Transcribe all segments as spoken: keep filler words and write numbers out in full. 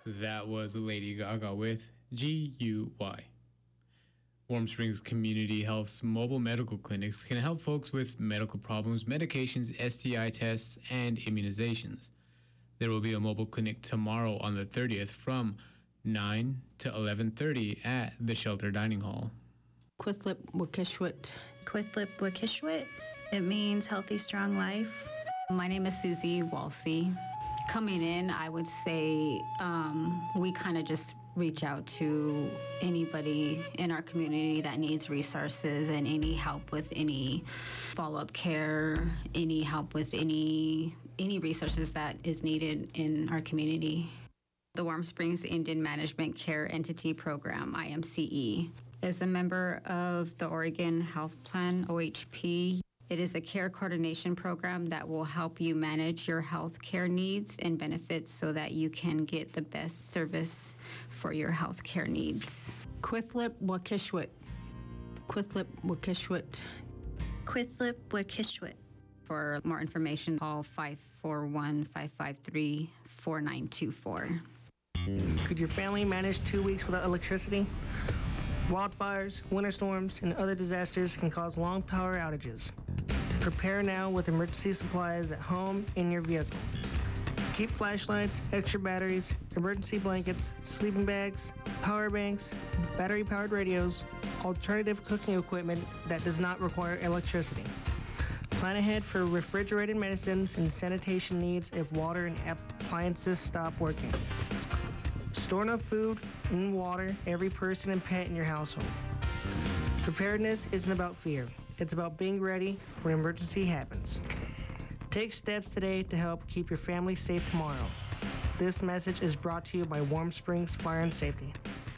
That was Lady Gaga with G U Y. Warm Springs Community Health's mobile medical clinics can help folks with medical problems, medications, S T I tests, and immunizations. There will be a mobile clinic tomorrow on the thirtieth from nine to eleven thirty at the Shelter Dining Hall. Quithlip Wikishwit. Quithlip Wikishwit. It means healthy, strong life. My name is Susie Walsey. Coming in, I would say um, we kind of just reach out to anybody in our community that needs resources and any help with any follow-up care, any help with any any resources that is needed in our community. The Warm Springs Indian Management Care Entity Program, I M C E, is a member of the Oregon Health Plan, O H P. It is a care coordination program that will help you manage your health care needs and benefits so that you can get the best service for your health care needs. Quithlip Wikishwit. Quithlip Wikishwit. Quithlip Wikishwit. For more information, call five four one, five five three, four nine two four. Could your family manage two weeks without electricity? Wildfires, winter storms, and other disasters can cause long power outages. Prepare now with emergency supplies at home in your vehicle. Keep flashlights, extra batteries, emergency blankets, sleeping bags, power banks, battery-powered radios, alternative cooking equipment that does not require electricity. Plan ahead for refrigerated medicines and sanitation needs if water and appliances stop working. Store enough food and water every person and pet in your household. Preparedness isn't about fear. It's about being ready when an emergency happens. Take steps today to help keep your family safe tomorrow. This message is brought to you by Warm Springs Fire and Safety.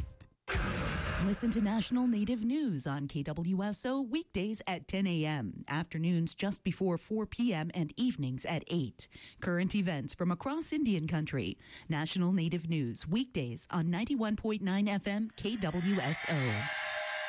Listen to National Native News on K W S O weekdays at ten a.m., afternoons just before four p.m., and evenings at eight. Current events from across Indian Country. National Native News weekdays on ninety-one point nine F M K W S O.